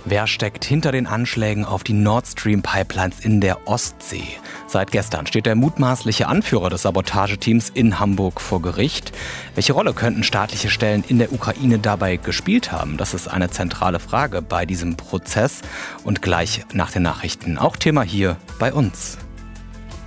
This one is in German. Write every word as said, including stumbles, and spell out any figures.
Wer steckt hinter den Anschlägen auf die Nord Stream Pipelines in der Ostsee? Seit gestern steht der mutmaßliche Anführer des Sabotageteams in Hamburg vor Gericht. Welche Rolle könnten staatliche Stellen in der Ukraine dabei gespielt haben? Das ist eine zentrale Frage bei diesem Prozess. Und gleich nach den Nachrichten auch Thema hier bei uns.